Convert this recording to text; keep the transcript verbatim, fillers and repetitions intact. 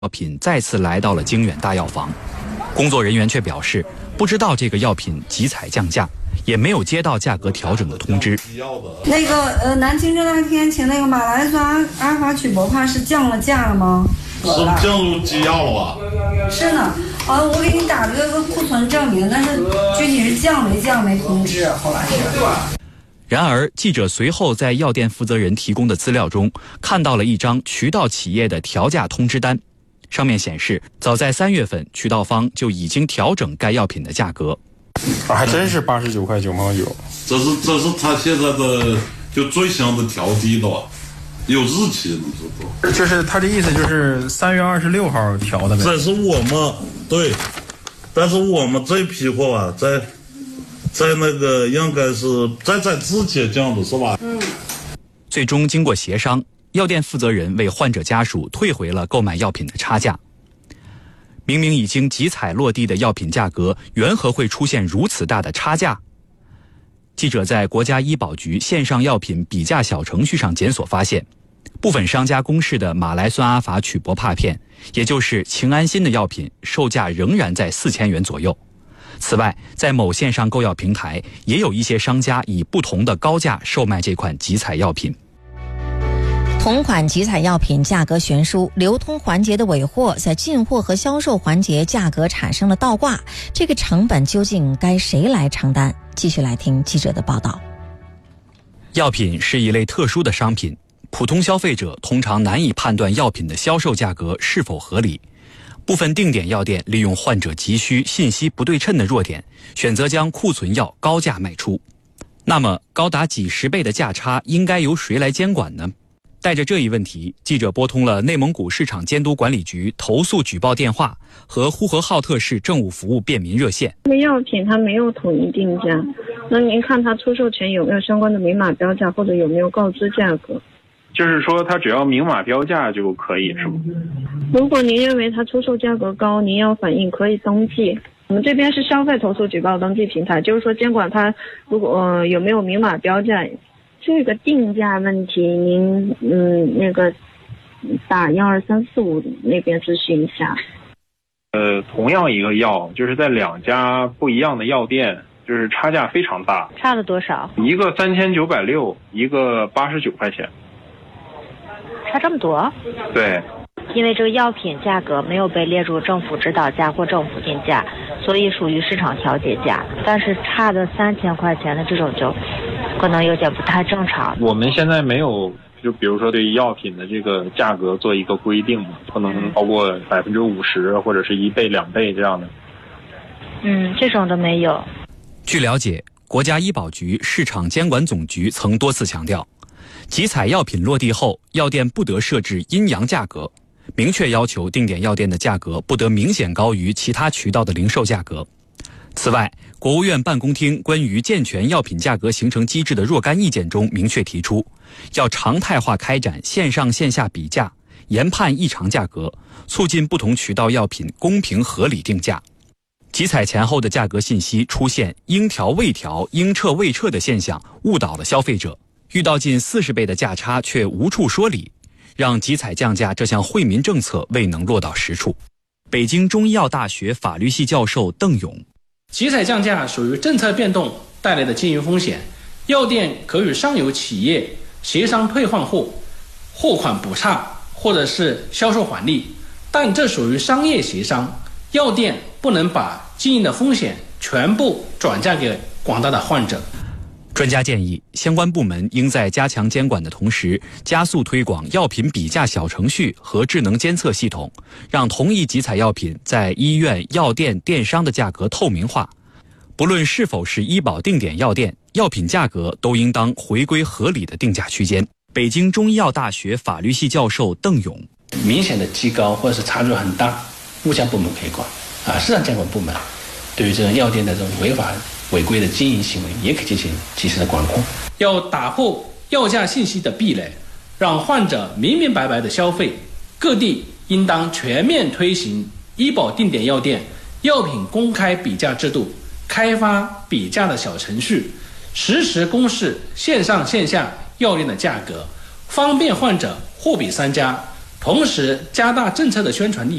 药品再次来到了京远大药房，工作人员却表示不知道这个药品集采降价，也没有接到价格调整的通知。 那个呃，南京这两天请那个马来酸阿尔法曲博帕是降了价了吗？ 是降入机药了吧？ 是呢，啊，我给你打了个库存证明，但是具体是降没降没通知，后来是。 然而，记者随后在药店负责人提供的资料中看到了一张渠道企业的调价通知单，上面显示，早在三月份，渠道方就已经调整该药品的价格。 啊，还真是八十九块九毛九。 这是这是他现在的就最香的调低的吧？有日期，你知道？ 就是他的意思就是三月二十六号调的呗。 这是我们对，但是我们这批货啊，在在那个应该是在在之前降的是吧？嗯。 最终经过协商，药店负责人为患者家属退回了购买药品的差价。明明已经集采落地的药品价格，缘何会出现如此大的差价？记者在国家医保局线上药品比价小程序上检索发现，部分商家公示的马来酸阿法曲博帕片，也就是庆安心的药品，售价仍然在四千元左右。此外，在某线上购药平台，也有一些商家以不同的高价售卖这款集采药品。 同款集采药品价格悬殊，流通环节的尾货在进货和销售环节价格产生了倒挂，这个成本究竟该谁来承担？继续来听记者的报道。 药品是一类特殊的商品，普通消费者通常难以判断药品的销售价格是否合理。部分定点药店利用患者急需、信息不对称的弱点，选择将库存药高价卖出。那么，高达几十倍的价差应该由谁来监管呢？带着这一问题，记者拨通了内蒙古市场监督管理局投诉举报电话和呼和浩特市政务服务便民热线。 这个药品它没有统一定价，那您看它出售前有没有相关的明码标价，或者有没有告知价格？ 就是说它只要明码标价就可以，是吗？ 如果您认为它出售价格高，您要反映可以登记。我们这边是消费投诉举报登记平台，就是说监管它如果、呃、有没有明码标价。这个定价问题，您嗯那个打幺二三四五那边咨询一下。 呃，同样一个药，就是在两家不一样的药店，就是差价非常大。 差了多少？ 一个三千九百六，一个八十九块钱。 差这么多？ 对。 因为这个药品价格没有被列入政府指导价或政府定价，所以属于市场调节价。但是差的三千块钱的这种就可能有点不太正常。 我们现在没有，就比如说对药品的这个价格做一个规定，不能超过百分之五十或者是一倍、两倍这样的。 嗯，这种都没有。 据了解，国家医保局市场监管总局曾多次强调，集采药品落地后，药店不得设置阴阳价格。明确要求定点药店的价格不得明显高于其他渠道的零售价格。此外，国务院办公厅关于健全药品价格形成机制的若干意见中明确提出，要常态化开展线上线下比价，研判异常价格，促进不同渠道药品公平合理定价。集采前后的价格信息出现应调未调、应撤未撤的现象，误导了消费者，遇到近四十倍的价差却无处说理，让集采降价这项惠民政策未能落到实处。北京中医药大学法律系教授邓勇： 集采降价属于政策变动带来的经营风险，药店可与上游企业协商退换货、货款补差或者是销售返利，但这属于商业协商，药店不能把经营的风险全部转嫁给广大的患者。 专家建议，相关部门应在加强监管的同时，加速推广药品比价小程序和智能监测系统，让同一集采药品在医院、药店、电商的价格透明化。不论是否是医保定点药店，药品价格都应当回归合理的定价区间。北京中医药大学法律系教授邓勇： 明显的提高或者是差距很大，物价部门可以管啊，市场监管部门对于这种药店的这种违法违规的经营行为也可以进行及时的管控。要打破药价信息的壁垒，让患者明明白白的消费。各地应当全面推行医保定点药店药品公开比价制度，开发比价的小程序，实时公示线上线下药店的价格，方便患者货比三家， 同时加大政策的宣传力